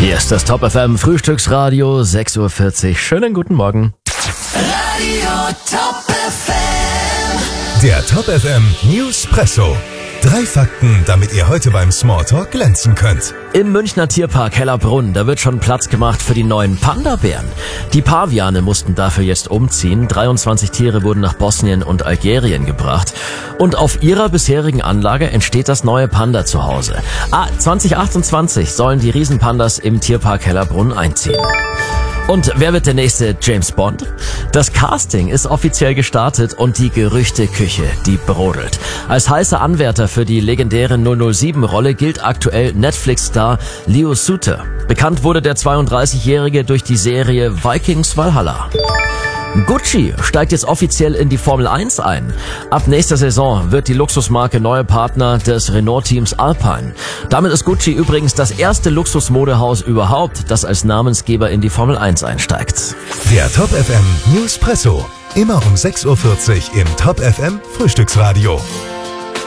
Hier ist das Top FM Frühstücksradio, 6:40 Uhr. Schönen guten Morgen. Radio Top FM. Der Top FM Newspresso. 3 Fakten, damit ihr heute beim Smalltalk glänzen könnt. Im Münchner Tierpark Hellerbrunn, da wird schon Platz gemacht für die neuen Panda-Bären. Die Paviane mussten dafür jetzt umziehen. 23 Tiere wurden nach Bosnien und Algerien gebracht. Und auf ihrer bisherigen Anlage entsteht das neue Panda-Zuhause. 2028 sollen die Riesenpandas im Tierpark Hellerbrunn einziehen. Und wer wird der nächste James Bond? Das Casting ist offiziell gestartet und die Gerüchteküche, die brodelt. Als heißer Anwärter für die legendäre 007-Rolle gilt aktuell Netflix-Star Leo Suter. Bekannt wurde der 32-Jährige durch die Serie Vikings Valhalla. Gucci steigt jetzt offiziell in die Formel 1 ein. Ab nächster Saison wird die Luxusmarke neue Partner des Renault-Teams Alpine. Damit ist Gucci übrigens das erste Luxusmodehaus überhaupt, das als Namensgeber in die Formel 1 einsteigt. Der Top FM Newspresso. Immer um 6:40 Uhr im Top FM Frühstücksradio.